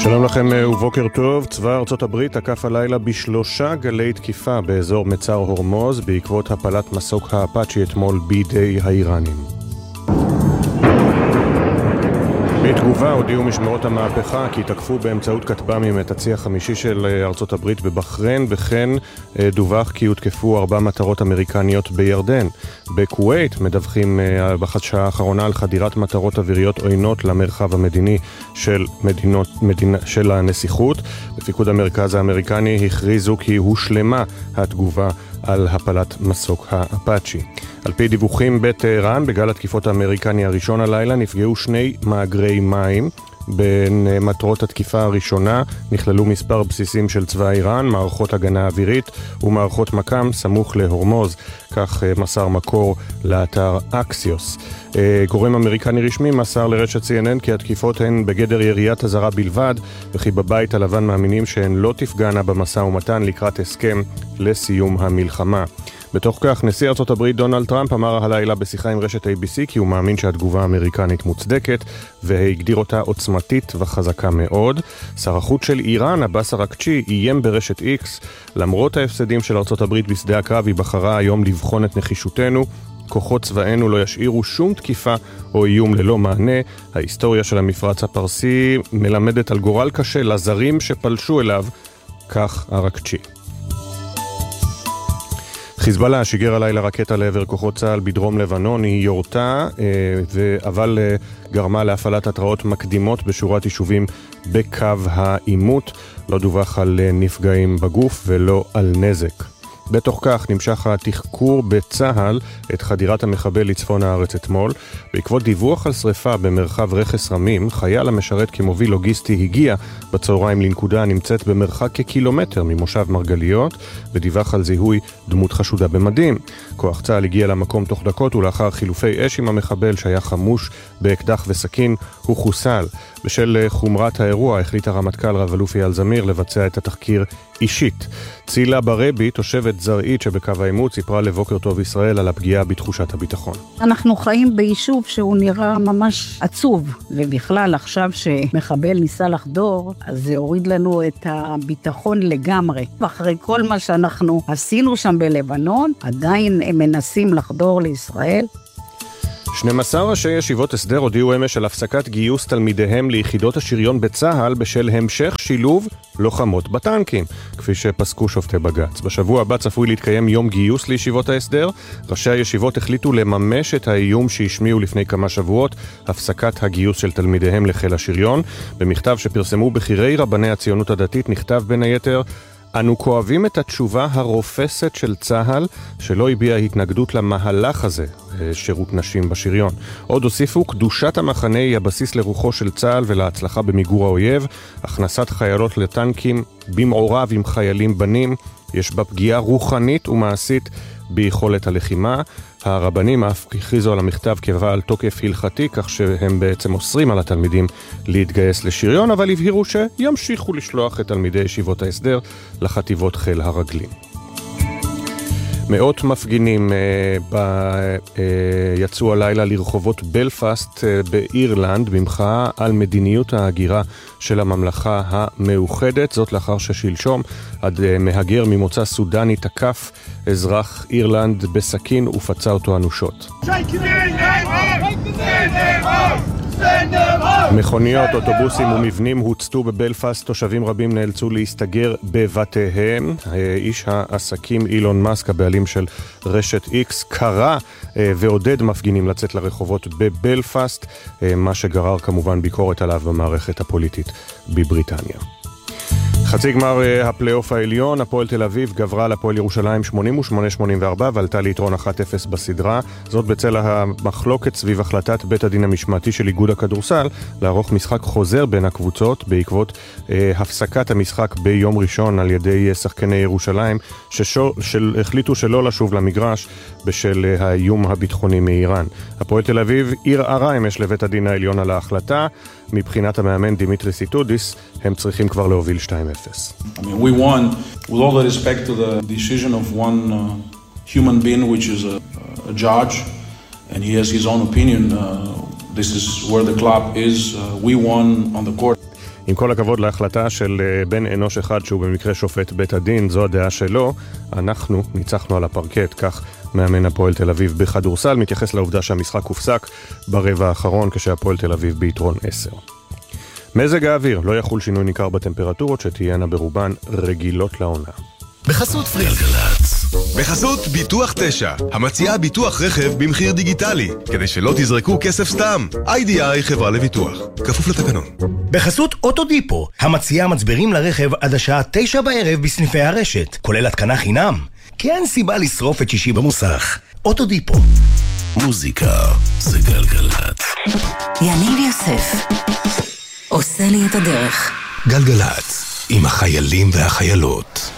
שלום לכם ובוקר טוב. צבא ארצות הברית תקף הלילה ב3 גלי תקיפה באזור מצר הורמוז בעקבות הפלת מסוק האפאצ'י אתמול בידי האיראנים. בתגובה הודיעו משמרות המהפכה כי תקפו באמצעות כטב"מים את הצי החמישי של ארצות הברית בבחריין, וכן דווח כי הותקפו 4 מטרות אמריקניות בירדן. בכווית מדווחים בחדשה האחרונה על חדירת מטרות אוויריות עוינות למרחב המדיני של הנסיכות. בפיקוד המרכז האמריקני הכריזו כי הושלמה התגובה על הפלת מסוק האפאצ'י. על פי דיווחים בטהרן, בגל התקיפות האמריקני הראשון הלילה נפגעו 2 מאגרי מים. בין מטרות התקיפה הראשונה נכללו מספר בסיסים של צבא איראן, מערכות הגנה אווירית ומערכות מקם סמוך להורמוז, כך מסר מקור לאתר אקסיוס. גורם אמריקני רשמי מסר לרשת CNN כי התקיפות הן בגדר יריית אזהרה בלבד, וכי בבית הלבן מאמינים שהן לא תפגענה במשא ומתן לקראת הסכם לסיום המלחמה. בתוך כך, נשיא ארצות הברית דונלד טראמפ אמר הלילה בשיחה עם רשת ABC כי הוא מאמין שהתגובה האמריקנית מוצדקת והגדיר אותה עוצמתית וחזקה מאוד. שר החוץ של איראן, עבאס אראקצ'י, איים ברשת X, למרות ההפסדים של ארצות הברית בשדה הקרב, היא בחרה היום לבחון את נחישותנו. כוחות צבאנו לא ישאירו שום תקיפה או איום ללא מענה. ההיסטוריה של המפרץ הפרסי מלמדת על גורל קשה לזרים שפלשו אליו, כך אראקצ'י. חיזבאללה שיגר הלילה רקטה לעבר כוחות צה"ל בדרום לבנון. היא יורתה, אבל גרמה להפעלת התראות מקדימות בשורת יישובים בקו העימות. לא דווח על נפגעים בגוף ולא על נזק. בתוך כך נמשך התחקור בצה"ל את חדירת המחבל לצפון הארץ אתמול. בעקבות דיווח על שריפה במרחב רכס רמים, חייל המשרת כמוביל לוגיסטי הגיע בצהריים לנקודה הנמצאת במרחק כקילומטר ממושב מרגליות, ודיווח על זיהוי דמות חשודה במדים. כוח צה"ל הגיע למקום תוך דקות, ולאחר חילופי אש עם המחבל שהיה חמוש באקדח וסכין, הוא חוסל. בשל חומרת האירוע החליט הרמטכ"ל רב-אלוף אייל זמיר לבצע את התחקיר אישית. צילה ברבי, תושבת זרעית שבקו העימות, סיפרה לבוקר טוב ישראל על הפגיעה בתחושת הביטחון. אנחנו חיים ביישוב שהוא נראה ממש עצוב, ובכלל עכשיו שמחבל ניסה לחדור, אז זה הוריד לנו את הביטחון לגמרי. ואחרי כל מה שאנחנו עשינו שם בלבנון, עדיין הם מנסים לחדור לישראל. 12 ראשי ישיבות הסדר הודיעו אמש על הפסקת גיוס תלמידיהם ליחידות השריון בצה"ל בשל המשך שילוב לוחמות בטנקים, כפי שפסקו שופטי בג"ץ. בשבוע הבא צפוי להתקיים יום גיוס לישיבות ההסדר. ראשי הישיבות החליטו לממש את האיום שהשמיעו לפני כמה שבועות, הפסקת הגיוס של תלמידיהם לחיל השריון. במכתב שפרסמו בחירי רבני הציונות הדתית נכתב בין היתר: אנו כואבים את התשובה הרופסת של צה"ל שלא הביע התנגדות למהלך הזה, שירות נשים בשריון. עוד הוסיפו, קדושת המחנה היא הבסיס לרוחו של צה"ל ולהצלחה במיגור האויב. הכנסת חיילות לטנקים במעורב עם חיילים בנים, יש בה פגיעה רוחנית ומעשית ביכולת הלחימה. הרבנים אף הכריזו על המכתב כבעל תוקף הלכתי, כך שהם בעצם אוסרים על התלמידים להתגייס לשריון, אבל הבהירו שימשיכו לשלוח את תלמידי ישיבות ההסדר לחטיבות חיל הרגלים. מאות מפגינים יצאו הלילה לרחובות בלפאסט באירלנד במחאה על מדיניות ההגירה של הממלכה המאוחדת. זאת לאחר ששלשום מהגר ממוצא סודני תקף אזרח אירלנד בסכין ופצע אותו אנושות. מכוניות, אוטובוסים ומבנים הוצתו בבלפאסט. תושבים רבים נאלצו להסתגר בבתיהם. איש העסקים אילון מאסק, הבעלים של רשת X, קרא ועודד מפגינים לצאת לרחובות בבלפאסט, מה שגרר כמובן ביקורת עליו במערכת הפוליטית בבריטניה. חצי גמר הפלייאוף העליון, הפועל תל אביב גברה לפועל ירושלים 88-84 ועלתה ליתרון 1-0 בסדרה. זאת בצל המחלוקת סביב החלטת בית הדין המשמעתי של איגוד הכדורסל לערוך משחק חוזר בין הקבוצות בעקבות הפסקת המשחק ביום ראשון על ידי שחקני ירושלים שהחליטו שלא לשוב למגרש בשל האיום הביטחוני מאיראן. הפועל תל אביב ערערה אמש לבית הדין העליון על ההחלטה. מבחינת המאמן דימיטרי סיטודיס הם צריכים כבר להוביל 2-0. I mean, we won with all the respect to the decision of one human being, which is a judge, and he has his own opinion. This is where the club is. We won on the court. עם כל הכבוד להחלטה של בן אנוש אחד שהוא במקרה שופט בית הדין, זו הדעה שלו, אנחנו ניצחנו על הפרקט, כך מאמן הפועל תל אביב בכדורסל, מתייחס לעובדה שהמשחק הופסק ברבע האחרון כשהפועל תל אביב ביתרון 10. מזג האוויר, לא יחול שינוי ניכר בטמפרטורות שתהיינה ברובן רגילות לעונה. בחסות גלגלצ. בחסות ביטוח 9, המציעה ביטוח רכב במחיר דיגיטלי, כדי שלא תזרקו כסף סתם. IDI חברה לביטוח, כפוף לתקנון. בחסות אוטודיפו, המציעה מצברים לרכב עד השעה 9 בערב בסניפי הרשת, כולל התקנה חינם. כי אין סיבה לשרוף את שישי במוסך. אוטודיפו. מוזיקה זה גלגלצ. יניב יוסף עושה לי את הדרך. גלגלצ, עם החיילים והחיילות.